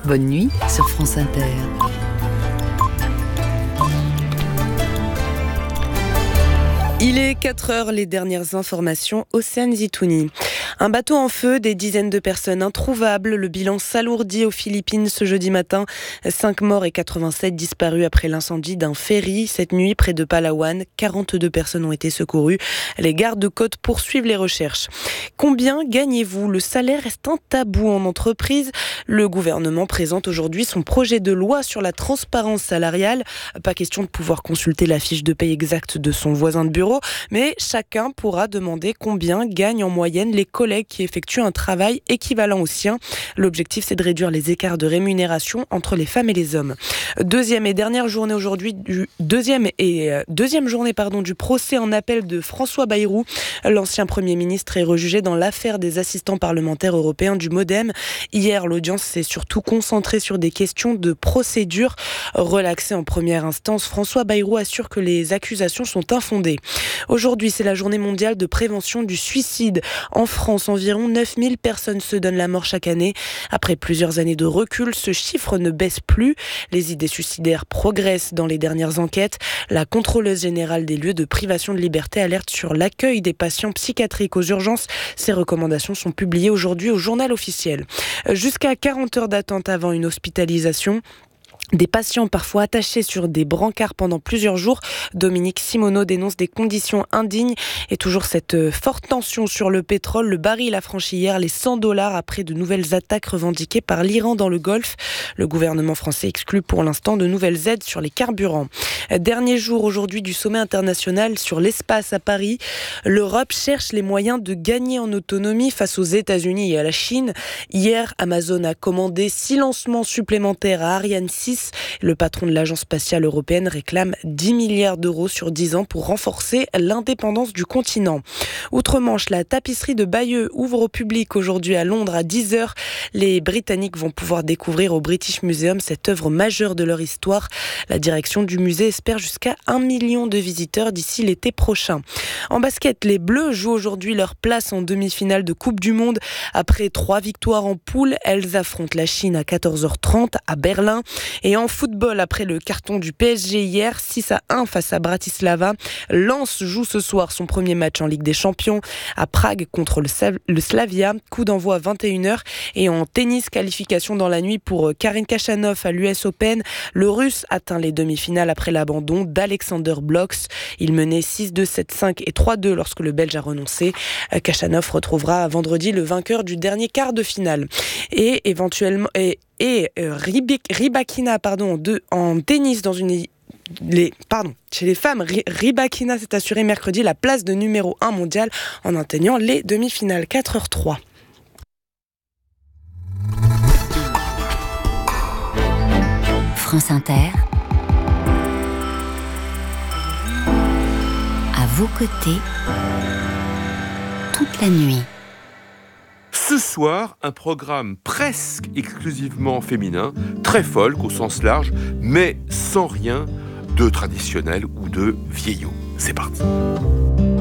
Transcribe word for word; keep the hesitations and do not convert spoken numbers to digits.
Bonne nuit sur France Inter. Il est quatre heures, les dernières informations, Océane Zitouni. Un bateau en feu, des dizaines de personnes introuvables. Le bilan s'alourdit aux Philippines ce jeudi matin. cinq morts et quatre-vingt-sept disparus après l'incendie d'un ferry. Cette nuit, près de Palawan, quarante-deux personnes ont été secourues. Les gardes-côtes poursuivent les recherches. Combien gagnez-vous ? Le salaire reste un tabou en entreprise. Le gouvernement présente aujourd'hui son projet de loi sur la transparence salariale. Pas question de pouvoir consulter la fiche de paye exacte de son voisin de bureau, mais chacun pourra demander combien gagnent en moyenne les collègues qui effectuent un travail équivalent au sien. L'objectif, c'est de réduire les écarts de rémunération entre les femmes et les hommes. Deuxième et dernière journée aujourd'hui du deuxième et euh, deuxième journée pardon du procès en appel de François Bayrou. L'ancien Premier ministre est rejugé dans l'affaire des assistants parlementaires européens du MoDem. Hier, l'audience s'est surtout concentrée sur des questions de procédure. Relaxé en première instance, François Bayrou assure que les accusations sont infondées. Aujourd'hui, c'est la journée mondiale de prévention du suicide. En France, environ neuf mille personnes se donnent la mort chaque année. Après plusieurs années de recul, ce chiffre ne baisse plus. Les idées suicidaires progressent dans les dernières enquêtes. La contrôleuse générale des lieux de privation de liberté alerte sur l'accueil des patients psychiatriques aux urgences. Ces recommandations sont publiées aujourd'hui au journal officiel. Jusqu'à quarante heures d'attente avant une hospitalisation. Des patients parfois attachés sur des brancards pendant plusieurs jours. Dominique Simoneau dénonce des conditions indignes et toujours cette forte tension sur le pétrole. Le baril a franchi hier les cent dollars après de nouvelles attaques revendiquées par l'Iran dans le Golfe. Le gouvernement français exclut pour l'instant de nouvelles aides sur les carburants. Dernier jour aujourd'hui du sommet international sur l'espace à Paris. L'Europe cherche les moyens de gagner en autonomie face aux États-Unis et à la Chine. Hier, Amazon a commandé six lancements supplémentaires à Ariane six. Le patron de l'agence spatiale européenne réclame dix milliards d'euros sur dix ans pour renforcer l'indépendance du continent. Outre-Manche, la tapisserie de Bayeux ouvre au public aujourd'hui à Londres à dix heures. Les Britanniques vont pouvoir découvrir au British Museum cette œuvre majeure de leur histoire. La direction du musée espère jusqu'à un million de visiteurs d'ici l'été prochain. En basket, les Bleus jouent aujourd'hui leur place en demi-finale de Coupe du Monde. Après trois victoires en poule, elles affrontent la Chine à quatorze heures trente à Berlin. Et en football, après le carton du P S G hier, six à un face à Bratislava, Lens joue ce soir son premier match en Ligue des Champions à Prague contre le, Sav- le Slavia. Coup d'envoi à vingt et une heures. Et en tennis, qualification dans la nuit pour Karen Khachanov à l'U S Open. Le Russe atteint les demi-finales après l'abandon d'Alexander Blocks. Il menait six deux, sept cinq et trois deux lorsque le Belge a renoncé. Khachanov retrouvera vendredi le vainqueur du dernier quart de finale. Et éventuellement... Et Et euh, Rybakina pardon, de, en tennis dans une... Les, pardon, chez les femmes, Rybakina s'est assuré mercredi la place de numéro un mondial en atteignant les demi-finales. quatre heures trois. France Inter. À vos côtés, toute la nuit. Ce soir, un programme presque exclusivement féminin, très folk au sens large, mais sans rien de traditionnel ou de vieillot. C'est parti.